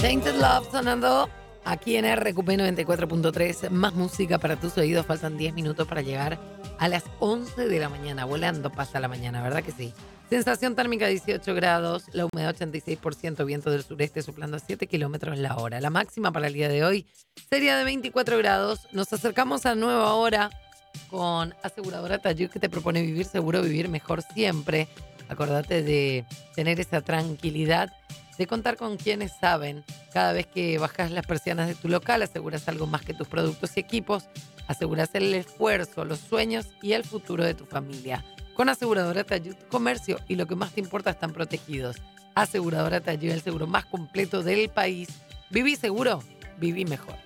Tainted Love sonando aquí en RQP 94.3. Más música para tus oídos. Faltan 10 minutos para llegar a las 11 de la mañana. Volando pasa la mañana, ¿verdad que sí? Sensación térmica 18 grados, la humedad 86%, viento del sureste soplando a 7 kilómetros la hora. La máxima para el día de hoy sería de 24 grados. Nos acercamos a nueva hora con Aseguradora Tayud, que te propone vivir seguro, vivir mejor siempre. Acordate de tener esa tranquilidad, de contar con quienes saben. Cada vez que bajas las persianas de tu local, aseguras algo más que tus productos y equipos. Aseguras el esfuerzo, los sueños y el futuro de tu familia. Con Aseguradora Tayud, tu comercio y lo que más te importa están protegidos. Aseguradora Tayud, el seguro más completo del país. Viví seguro, viví mejor.